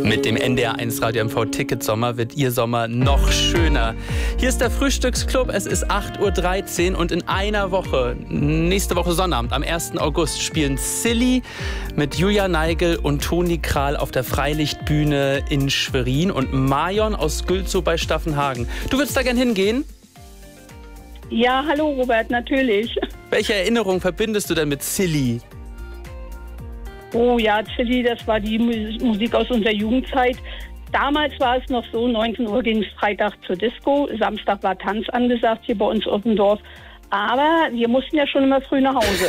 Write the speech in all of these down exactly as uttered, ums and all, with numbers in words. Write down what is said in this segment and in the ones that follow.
Mit dem N D R eins Radio M V Ticket Sommer wird Ihr Sommer noch schöner. Hier ist der Frühstücksclub, es ist acht Uhr dreizehn und in einer Woche, nächste Woche Sonnabend, am ersten August, spielen Silly mit Julia Neigel und Toni Kral auf der Freilichtbühne in Schwerin und Marion aus Gülzow bei Staffenhagen. Du würdest da gern hingehen? Ja, hallo Robert, natürlich. Welche Erinnerung verbindest du denn mit Silly? Oh ja, Silly, das war die Musik aus unserer Jugendzeit. Damals war es noch so, neunzehn Uhr ging es Freitag zur Disco, Samstag war Tanz angesagt hier bei uns auf dem Dorf. Aber wir mussten ja schon immer früh nach Hause.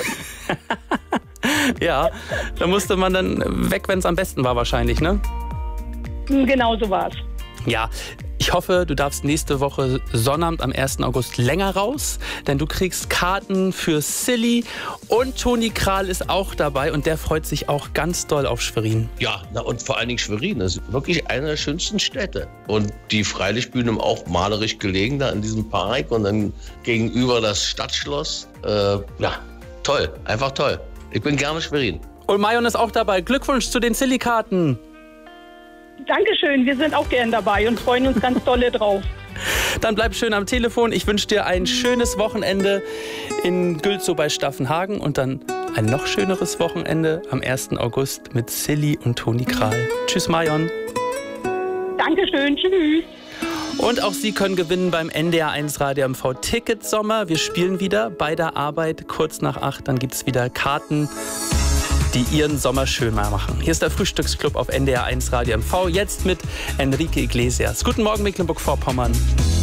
Ja, da musste man dann weg, wenn es am besten war wahrscheinlich, ne? Genau so war es. Ja, ich hoffe, du darfst nächste Woche Sonnabend am ersten August länger raus, denn du kriegst Karten für Silly und Toni Kral ist auch dabei und der freut sich auch ganz doll auf Schwerin. Ja, na und vor allen Dingen Schwerin, das ist wirklich eine der schönsten Städte. Und die Freilichtbühne auch malerisch gelegen da in diesem Park und dann gegenüber das Stadtschloss. Äh, ja, toll, einfach toll. Ich bin gerne Schwerin. Und Marion ist auch dabei. Glückwunsch zu den Silly-Karten. Dankeschön, wir sind auch gern dabei und freuen uns ganz dolle drauf. Dann bleib schön am Telefon. Ich wünsche dir ein schönes Wochenende in Gülzow bei Staffenhagen und dann ein noch schöneres Wochenende am ersten August mit Silly und Toni Kral. Tschüss, Marion. Dankeschön, tschüss. Und auch Sie können gewinnen beim N D R eins Radio M V Ticket Sommer. Wir spielen wieder bei der Arbeit kurz nach acht. Dann gibt es wieder Karten, die Ihren Sommer schön machen. Hier ist der Frühstücksclub auf N D R eins Radio M V, jetzt mit Enrique Iglesias. Guten Morgen, Mecklenburg-Vorpommern.